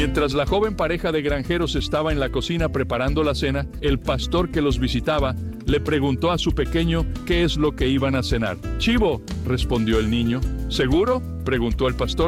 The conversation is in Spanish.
Mientras la joven pareja de granjeros estaba en la cocina preparando la cena, el pastor que los visitaba le preguntó a su pequeño qué es lo que iban a cenar. «Chivo», respondió el niño. «¿Seguro?», preguntó el pastor.